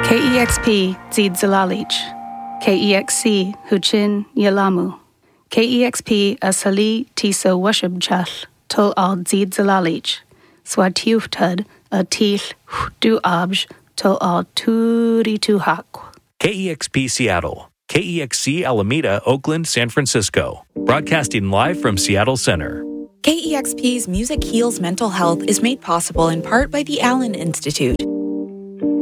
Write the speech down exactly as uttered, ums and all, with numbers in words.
K E X P Zid Zalalich. K E X C Huchin Yalamu. K E X P Asali Tisa Washab Chal Tul Al Zid Zalalich. Swatiuftud a Teeth Du Abj Tul Al Turi Tuhak. K E X P Seattle. K E X C Alameda, Oakland, San Francisco. Broadcasting live from Seattle Center. K E X P's Music Heals Mental Health is made possible in part by the Allen Institute.